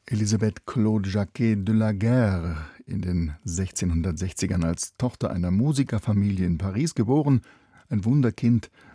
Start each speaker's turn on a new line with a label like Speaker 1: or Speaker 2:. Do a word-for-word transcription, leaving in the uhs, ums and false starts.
Speaker 1: Elisabeth Claude Jacquet de la Guerre, in den sechzehnhundertsechzigern als Tochter einer Musikerfamilie in Paris geboren, ein Wunderkind,